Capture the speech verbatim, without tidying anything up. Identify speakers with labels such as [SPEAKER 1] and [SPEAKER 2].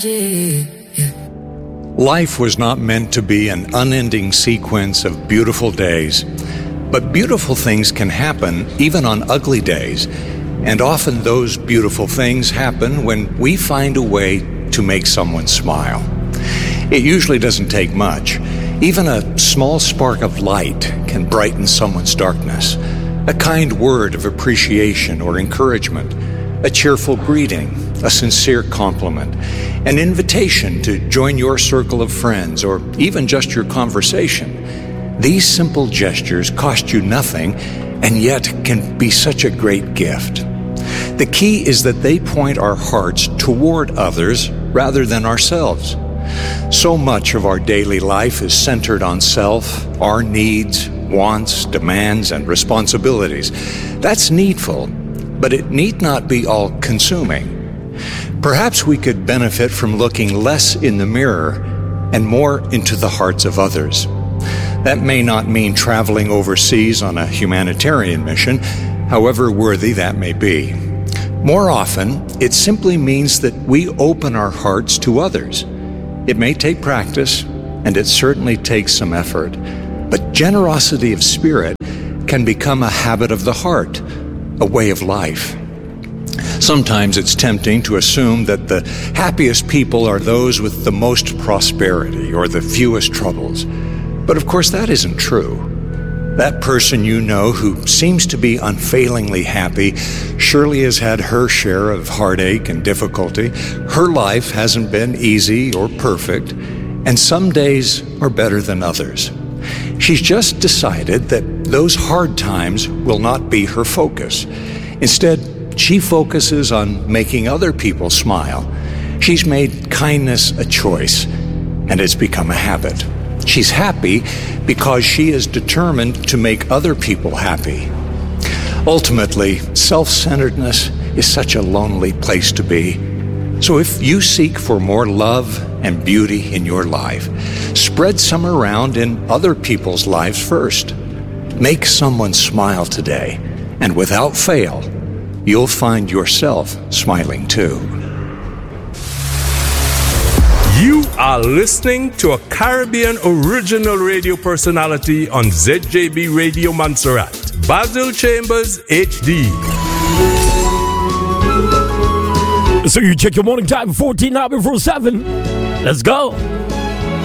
[SPEAKER 1] Life was not meant to be an unending sequence of beautiful days, but beautiful things can happen even on ugly days, and often those beautiful things happen when we find a way to make someone smile. It usually doesn't take much. Even a small spark of light can brighten someone's darkness. A kind word of appreciation or encouragement, a cheerful greeting, a sincere compliment, an invitation to join your circle of friends, or even just your conversation. These simple gestures cost you nothing and yet can be such a great gift. The key is that they point our hearts toward others rather than ourselves. So much of our daily life is centered on self, our needs, wants, demands, and responsibilities. That's needful, but it need not be all-consuming. Perhaps we could benefit from looking less in the mirror and more into the hearts of others. That may not mean traveling overseas on a humanitarian mission, however worthy that may be. More often, it simply means that we open our hearts to others. It may take practice, and it certainly takes some effort, but generosity of spirit can become a habit of the heart, a way of life. Sometimes it's tempting to assume that the happiest people are those with the most prosperity or the fewest troubles. But of course, that isn't true. That person you know who seems to be unfailingly happy surely has had her share of heartache and difficulty. Her life hasn't been easy or perfect, and some days are better than others. She's just decided that those hard times will not be her focus. Instead, she focuses on making other people smile. She's made kindness a choice, and it's become a habit. She's happy because she is determined to make other people happy. Ultimately, self-centeredness is such a lonely place to be. So if you seek for more love and beauty in your life, spread some around in other people's lives first. Make someone smile today, and without fail, you'll find yourself smiling too.
[SPEAKER 2] You are listening to a Caribbean original radio personality on Z J B Radio Montserrat, Basil Chambers, H D.
[SPEAKER 3] So you check your morning time, fourteen now before seven. Let's go.